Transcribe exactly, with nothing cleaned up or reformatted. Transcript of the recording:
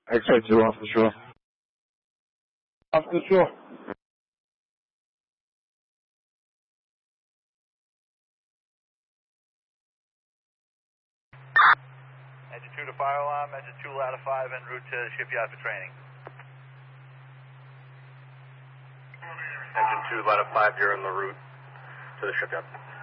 X-ray two off the shore. Off the shore. Engine two to fire alarm, engine two ladder five en route to shipyard for training. Engine two ladder five, you're en route to the shipyard.